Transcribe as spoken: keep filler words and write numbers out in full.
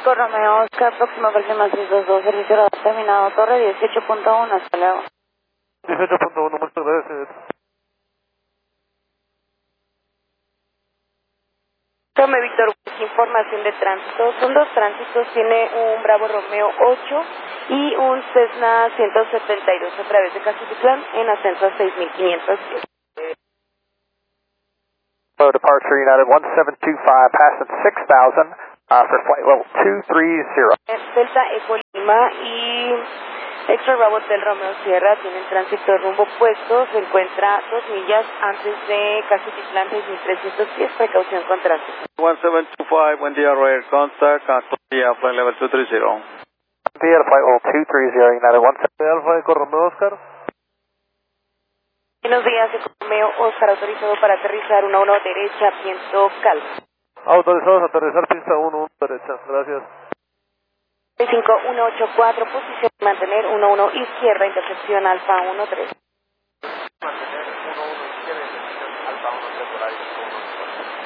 Eco Romeo Oscar, próximo versión más seis dos dos, servicio radar terminado, torre dieciocho punto uno, hasta luego. dieciocho punto uno, muchas gracias. Tome Víctor, información de tránsito. Son dos tránsitos, tiene un Bravo Romeo ocho y un Cessna ciento setenta y dos a través de Casitlán en ascenso a seis mil quinientos. Hello, departure United one seven two five, passing six thousand uh, for flight level two three zero. Delta Eco Lima y Extra Bravo del Romeo Sierra tienen tránsito rumbo opuesto, se encuentra dos millas antes de Casitlán seis mil trescientos diez, precaución con tránsito. one seven two five, buen día, Roger, contact, Antonia, flight level two three zero. Via flight level two three zero, United one seven. Alfa Eco Romeo Oscar. Buenos días, Eco Romeo Oscar, autorizado para aterrizar uno uno derecha, viento calmo. Autorizados a aterrizar pista uno uno derecha, gracias. cinco uno ocho cuatro, posición mantener uno uno izquierda, intercepción alfa uno tres. Mantener uno uno izquierda, intercepción alfa uno tres por ahí.